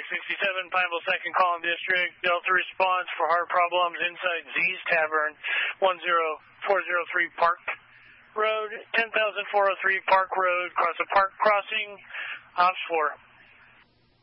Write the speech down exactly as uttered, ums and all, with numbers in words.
sixty-seven, Pineville second Column District. Delta response for heart problems inside Z's Tavern, one zero four zero three Park Road, ten thousand four oh three Park Road, across a park crossing, ops four.